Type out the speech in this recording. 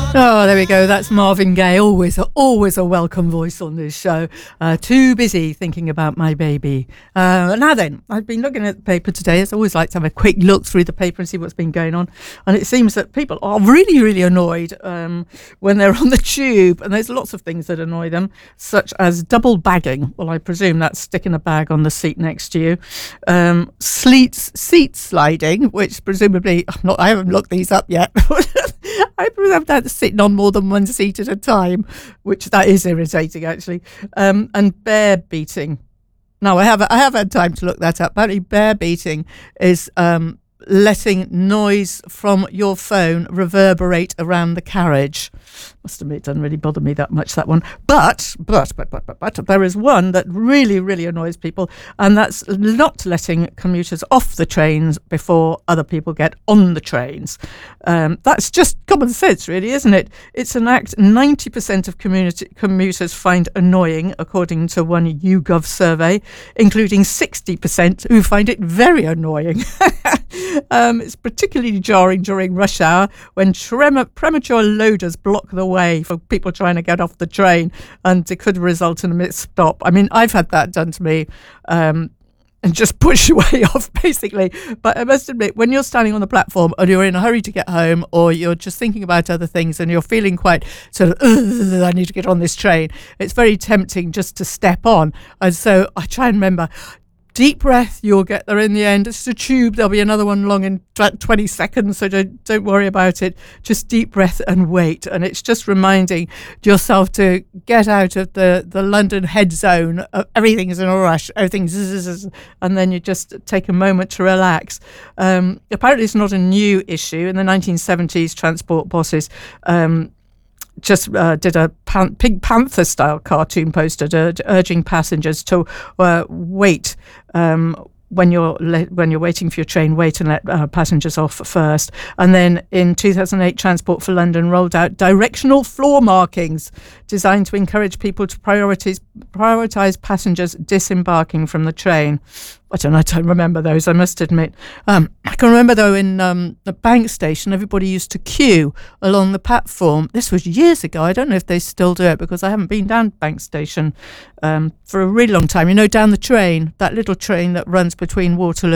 Oh, there we go. That's Marvin Gaye. Always a welcome voice on this show. Too busy thinking about my baby. Now then, I've been looking at the paper today. It's always like to have a quick look through the paper and see what's been going on. And it seems that people are really, really annoyed when they're on the tube. And there's lots of things that annoy them, such as double bagging. Well, I presume that's sticking a bag on the seat next to you. Seat sliding, which presumably, I haven't looked these up yet. I presume that's sitting on more than one seat at a time, which that is irritating actually. And bear beating. Now I have had time to look that up. Apparently, bear beating is letting noise from your phone reverberate around the carriage. Must admit, it doesn't really bother me that much, that one. But there is one that really, really annoys people, and that's not letting commuters off the trains before other people get on the trains. That's just common sense, really, isn't it? It's an act 90% of commuters find annoying, according to one YouGov survey, including 60% who find it very annoying. It's particularly jarring during rush hour when premature loaders block the way for people trying to get off the train, and it could result in a missed stop. I mean, I've had that done to me, and just push your way off, basically. But I must admit, when you're standing on the platform and you're in a hurry to get home, or you're just thinking about other things and you're feeling quite sort of, I need to get on this train, it's very tempting just to step on. And so I try and remember, deep breath, you'll get there in the end. It's a tube, there'll be another one along in 20 seconds, so don't worry about it. Just deep breath and wait. And it's just reminding yourself to get out of the London head zone. Everything's in a rush, everything's zzz, and then you just take a moment to relax. Apparently it's not a new issue. In the 1970s, transport bosses just did a Pink Panther style cartoon poster urging passengers to wait when you're waiting for your train, wait and let passengers off first. And then in 2008, Transport for London rolled out directional floor markings designed to encourage people to prioritise passengers disembarking from the train. I don't remember those, I must admit. I can remember, though, in the Bank station, everybody used to queue along the platform. This was years ago. I don't know if they still do it, because I haven't been down Bank station for a really long time. You know, down the train, that little train that runs between Waterloo